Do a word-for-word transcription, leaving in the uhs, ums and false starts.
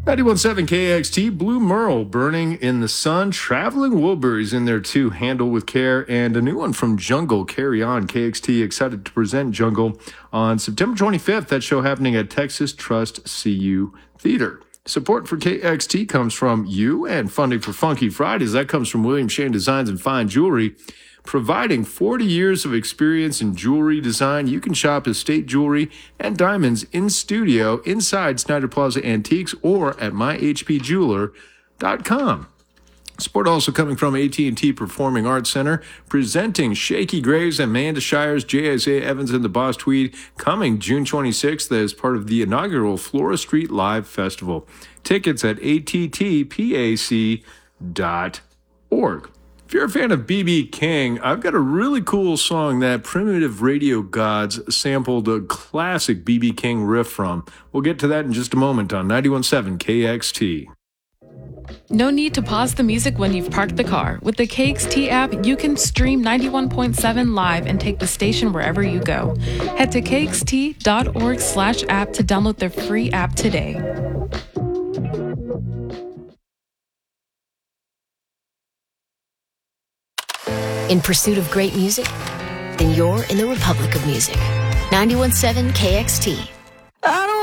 ninety-one point seven K X T, Blue Merle, Burning in the Sun, Traveling Wilburys in there too, Handle with Care, and a new one from Jungle, Carry On. K X T excited to present Jungle on September twenty-fifth. That show happening at Texas Trust C U Theater. Support for K X T comes from you, and funding for Funky Fridays, that comes from William Shane Designs and Fine Jewelry. Providing forty years of experience in jewelry design, you can shop estate jewelry and diamonds in studio inside Snyder Plaza Antiques or at my h p jeweler dot com. Support also coming from A T and T Performing Arts Center, presenting Shaky Graves, Amanda Shires, J S A Evans, and the Boss Tweed, coming June twenty-sixth as part of the inaugural Flora Street Live Festival. Tickets at a t t pac dot org. If you're a fan of B B King, I've got a really cool song that Primitive Radio Gods sampled a classic B B King riff from. We'll get to that in just a moment on ninety-one point seven K X T. No need to pause the music when you've parked the car. With the K X T app, you can stream ninety-one point seven live and take the station wherever you go. Head to k x t dot org slash app to download their free app today. In pursuit of great music? Then you're in the Republic of Music. ninety-one point seven K X T.